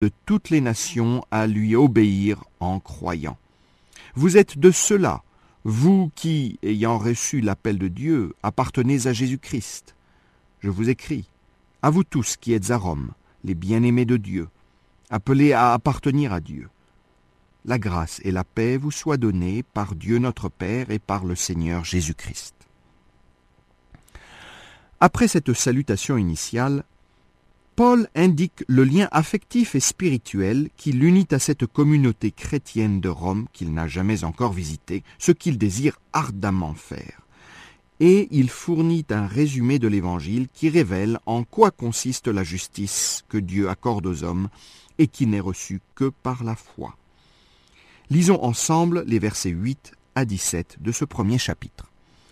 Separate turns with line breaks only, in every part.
de toutes les nations à lui obéir en croyant. Vous êtes de ceux-là, vous qui, ayant reçu l'appel de Dieu, appartenez à Jésus-Christ. Je vous écris, à vous tous qui êtes à Rome, les bien-aimés de Dieu, appelés à appartenir à Dieu. La grâce et la paix vous soient données par Dieu notre Père et par le Seigneur Jésus-Christ. Après cette salutation initiale, Paul indique le lien affectif et spirituel qui l'unit à cette communauté chrétienne de Rome qu'il n'a jamais encore visitée, ce qu'il désire ardemment faire. Et il fournit un résumé de l'Évangile qui révèle en quoi consiste la justice que Dieu accorde aux hommes et qui n'est reçue que par la foi. Lisons ensemble les versets 8 à 17 de ce premier chapitre.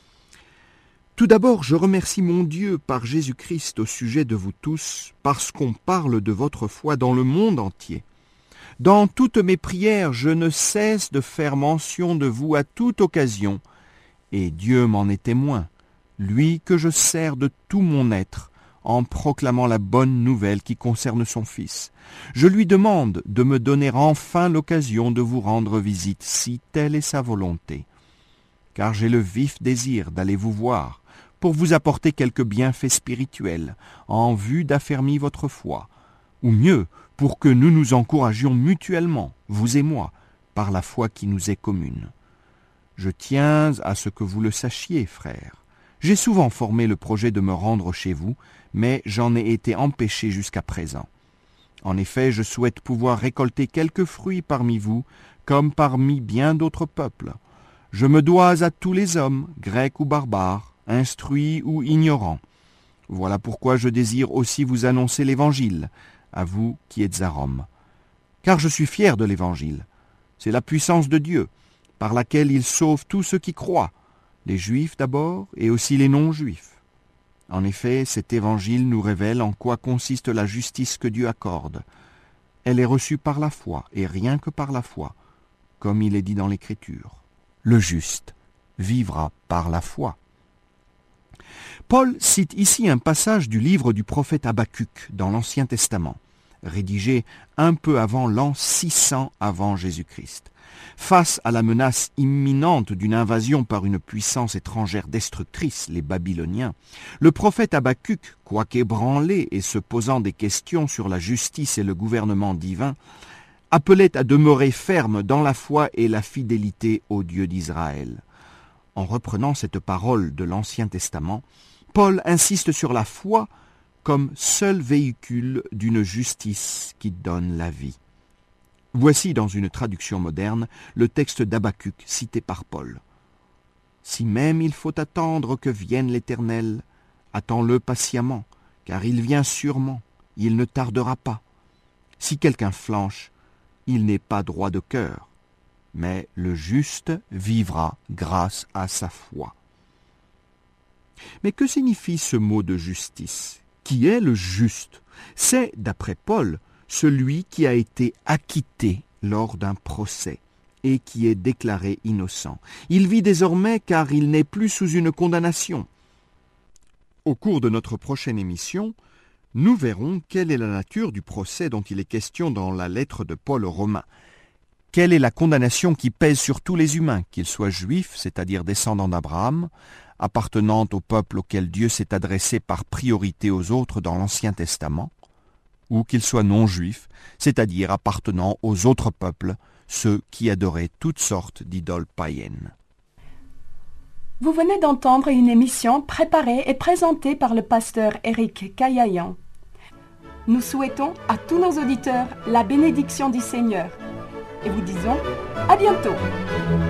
Tout d'abord, je remercie mon Dieu par Jésus-Christ au sujet de vous tous, parce qu'on parle de votre foi dans le monde entier. Dans toutes mes prières, je ne cesse de faire mention de vous à toute occasion, et Dieu m'en est témoin, lui que je sers de tout mon être, en proclamant la bonne nouvelle qui concerne son Fils. Je lui demande de me donner enfin l'occasion de vous rendre visite, si telle est sa volonté. Car j'ai le vif désir d'aller vous voir, pour vous apporter quelques bienfaits spirituels, en vue d'affermir votre foi, ou mieux, pour que nous nous encouragions mutuellement, vous et moi, par la foi qui nous est commune. Je tiens à ce que vous le sachiez, frères. J'ai souvent formé le projet de me rendre chez vous, mais j'en ai été empêché jusqu'à présent. En effet, je souhaite pouvoir récolter quelques fruits parmi vous, comme parmi bien d'autres peuples. Je me dois à tous les hommes, grecs ou barbares, instruits ou ignorants. Voilà pourquoi je désire aussi vous annoncer l'Évangile, à vous qui êtes à Rome. Car je suis fier de l'Évangile. C'est la puissance de Dieu, par laquelle il sauve tous ceux qui croient, les Juifs d'abord et aussi les non-Juifs. En effet, cet Évangile nous révèle en quoi consiste la justice que Dieu accorde. Elle est reçue par la foi, et rien que par la foi, comme il est dit dans l'Écriture. Le juste vivra par la foi. Paul cite ici un passage du livre du prophète Habacuc dans l'Ancien Testament, rédigé un peu avant l'an 600 avant Jésus-Christ. Face à la menace imminente d'une invasion par une puissance étrangère destructrice, les Babyloniens, le prophète Habacuc, quoique ébranlé et se posant des questions sur la justice et le gouvernement divin, appelait à demeurer ferme dans la foi et la fidélité au Dieu d'Israël. En reprenant cette parole de l'Ancien Testament, Paul insiste sur la foi comme seul véhicule d'une justice qui donne la vie. Voici dans une traduction moderne le texte d'Habacuc cité par Paul. « Si même il faut attendre que vienne l'Éternel, attends-le patiemment, car il vient sûrement, il ne tardera pas. Si quelqu'un flanche, il n'est pas droit de cœur, mais le juste vivra grâce à sa foi. » Mais que signifie ce mot de justice? Qui est le juste? C'est, d'après Paul, celui qui a été acquitté lors d'un procès et qui est déclaré innocent. Il vit désormais car il n'est plus sous une condamnation. Au cours de notre prochaine émission, nous verrons quelle est la nature du procès dont il est question dans la lettre de Paul aux Romains. Quelle est la condamnation qui pèse sur tous les humains, qu'ils soient juifs, c'est-à-dire descendants d'Abraham, appartenant au peuple auquel Dieu s'est adressé par priorité aux autres dans l'Ancien Testament, ou qu'ils soient non-juifs, c'est-à-dire appartenant aux autres peuples, ceux qui adoraient toutes sortes d'idoles païennes.
Vous venez d'entendre une émission préparée et présentée par le pasteur Éric Caillayan. Nous souhaitons à tous nos auditeurs la bénédiction du Seigneur et vous disons à bientôt.